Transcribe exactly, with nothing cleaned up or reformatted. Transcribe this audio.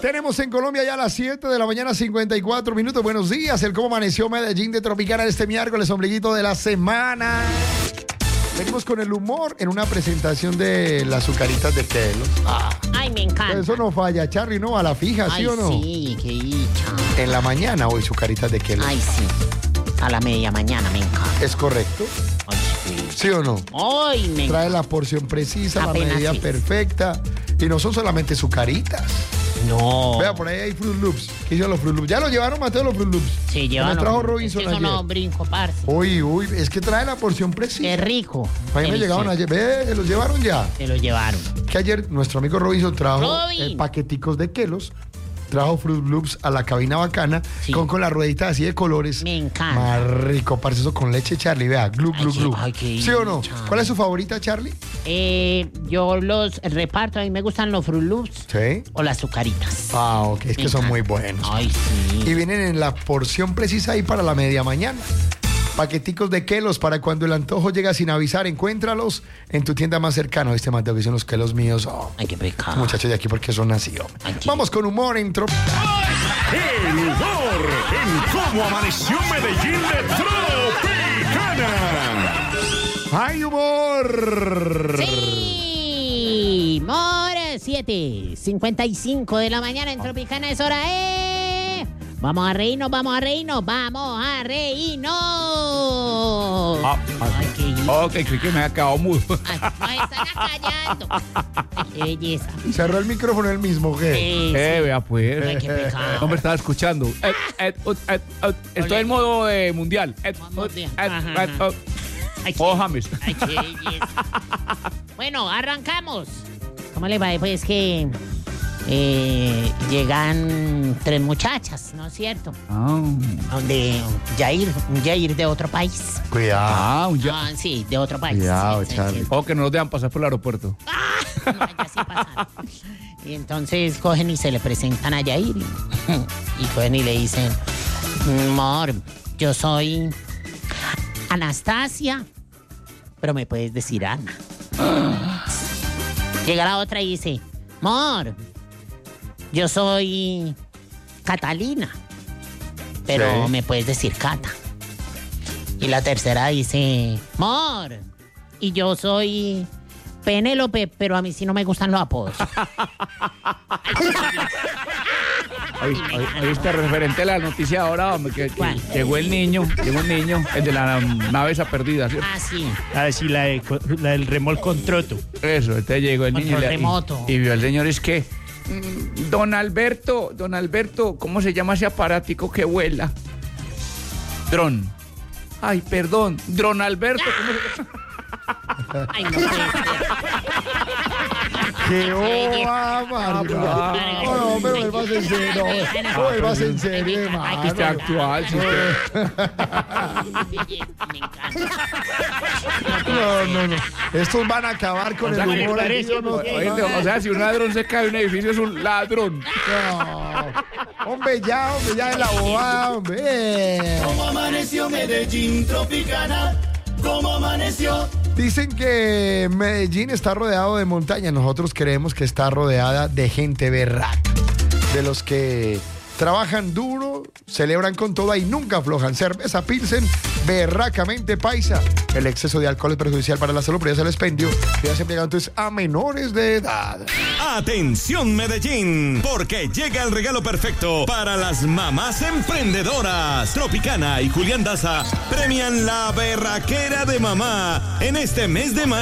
Tenemos en Colombia ya a las siete de la mañana, cincuenta y cuatro minutos. Buenos días, el cómo amaneció Medellín de Tropicana este miércoles, ombliguito de la semana. Venimos con el humor en una presentación de las azucaritas de Kelos. Ah. Ay, me encanta. Eso no falla, Charly, ¿no? A la fija, ¿sí Ay, o no? Sí, qué dicha. En la mañana hoy azucaritas de Kelos. Ay, sí. A la media mañana, me encanta. ¿Es correcto? Ay, sí. ¿Sí o no? Ay, me Trae la porción precisa, Apenas la medida sí. perfecta. Y no son solamente azucaritas. No. Vea, por ahí hay Fruit Loops. ¿Qué hicieron los Fruit Loops? ¿Ya lo llevaron, Mateo, los Fruit Loops? Sí, Que llevan. nos trajo Robinson Eso ayer. no brinco, parce. Uy, uy, es que trae la porción precisa. Qué rico. A mí me llegaron ayer. Ve, los llevaron ya. Se lo llevaron. Que ayer nuestro amigo Robinson trajo Robin. eh, paqueticos de Kelos. Trajo Fruit Loops a la cabina bacana. Sí. Con, con las rueditas así de colores. Me encanta. Más rico, parce, eso con leche, Charly. Vea, glu, Ay, glu, qué- glu. ay, qué ¿Sí o no? dicha. ¿Cuál es su favorita, Charly? Eh, yo los reparto. A mí me gustan los Fruit Loops Sí. o las azucaritas. Ah, ok, es que Me son encanta. muy buenos. Ay, sí. Y vienen en la porción precisa ahí para la media mañana. Paqueticos de Kelos para cuando el antojo llega sin avisar. Encuéntralos en tu tienda más cercana. ¿Viste, Mateo? Que son los Kelos míos. Oh, Ay, qué pecado. muchachos de aquí porque son así, hombre. Aquí. Vamos con humor en Trop- El humor en cómo amaneció Medellín de Tropicana. ¡Hay humor! Sí, More, siete cincuenta y cinco de la mañana en Tropicana es hora, ¿eh? Vamos a reírnos, vamos a reírnos, vamos a reírnos. Ah, ah, Ay, qué lindo. Ok, creí que me había quedado mudo. Ay, nos están acallando. Ay, qué belleza. Cerró el micrófono él mismo, ¿qué? Sí, Eh, sí. vea pues. Ay, qué pecado. No me estaba escuchando. Eh, eh, uh, eh, uh, Estoy en modo eh, mundial. Eh, uh, Mundial. eh, Ajá, eh, ajá. uh, Ay, Oh, qué- James. Ay, qué belleza. Bueno, arrancamos. ¿Cómo le va? Pues que eh, llegan tres muchachas, ¿no es cierto? Ah, Donde Jair, un Jair de otro país. Cuidado. ah, un ya. Ah, sí, de otro país. Cuidado, Sí, sí, Charly. sí. O que no nos dejan pasar por el aeropuerto. No, ya sí pasaron. Y entonces cogen y se le presentan a Jair. Y, y cogen y le dicen, amor, yo soy Anastasia, pero me puedes decir Ana. Llega la otra y dice, amor, yo soy Catalina, pero Sí. me puedes decir Cata. Y la tercera dice, amor, y yo soy Penélope, pero a mí sí no me gustan los apodos. Ahí, ahí, ahí está referente a la noticia ahora, hombre, que, que ¿Cuál? llegó el niño, llegó el niño, el de la nave esa perdida, ¿cierto? Ah, sí. Ah, sí, la, de, co- la del remolcontroto. Eso, este llegó el niño y, Control le- y- remoto. y vio al señor, es que, mm, don Alberto, don Alberto, ¿cómo se llama ese aparatico que vuela? Dron. Ay, perdón, Dron Alberto, ¿cómo se Ay, no puede ser. ¡Qué boba, Mario! Ah, No, no, pero vuelvas en serio. No, vuelvas en serio, Ay, hermano. que está actual, sí, usted- Me encanta. No, no, no. Estos van a acabar con O sea, el que humor. le aquí, parece, ¿no? Oíste, o sea, si un ladrón se cae de un edificio es un ladrón. No. Hombre, ya, hombre, ya de la bobada, hombre. Eh. ¿Cómo amaneció Medellín Tropicana? ¿Cómo amaneció? Dicen que Medellín está rodeado de montañas. Nosotros creemos que está rodeada de gente berraca. De los que trabajan duro, celebran con toda y nunca aflojan. Cerveza Pilsen, berracamente paisa. El exceso de alcohol es perjudicial para la salud, pero ya se les expendio. Ya se llega entonces a menores de edad. Atención Medellín, porque llega el regalo perfecto para las mamás emprendedoras. Tropicana y Julián Daza premian la berraquera de mamá en este mes de mayo.